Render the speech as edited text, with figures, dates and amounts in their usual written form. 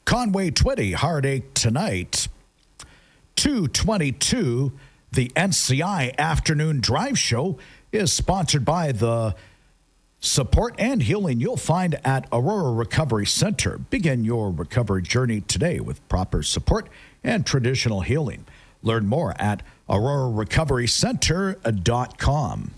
Conway Twitty, Heartache Tonight. 2:22, the NCI Afternoon Drive Show is sponsored by the support and healing you'll find at Aurora Recovery Center. Begin your recovery journey today with proper support and traditional healing. Learn more at aurorarecoverycenter.com.